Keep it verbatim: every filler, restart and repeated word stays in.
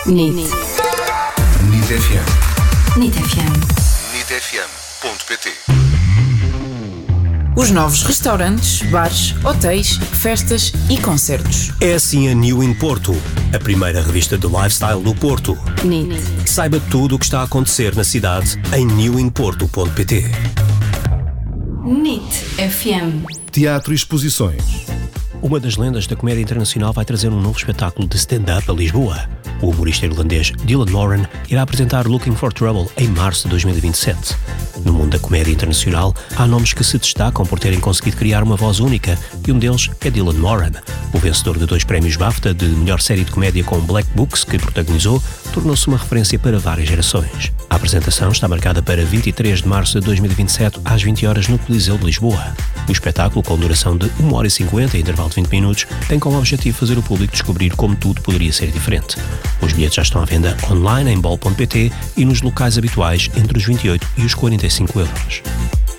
N I T. N I T F M. N I T F M. N I T F M ponto P T. Os novos restaurantes, bares, hotéis, festas e concertos. É assim a New in Porto, a primeira revista de lifestyle no Porto. N I T. Saiba tudo o que está a acontecer na cidade em new in porto ponto p t. N I T F M. Teatro e exposições. Uma das lendas da comédia internacional vai trazer um novo espetáculo de stand-up a Lisboa. O humorista irlandês Dylan Moran irá apresentar Looking for Trouble em março de dois mil e vinte e sete. No mundo da comédia internacional, há nomes que se destacam por terem conseguido criar uma voz única, e um deles é Dylan Moran. O vencedor de dois prémios BAFTA de melhor série de comédia com Black Books, que protagonizou, tornou-se uma referência para várias gerações. A apresentação está marcada para vinte e três de março de dois mil e vinte e sete, às vinte horas, no Coliseu de Lisboa. O espetáculo, com duração de uma hora e cinquenta e intervalo de vinte minutos, tem como objetivo fazer o público descobrir como tudo poderia ser diferente. Os bilhetes já estão à venda online em bol ponto p t e nos locais habituais entre os vinte e oito e os quarenta e cinco euros.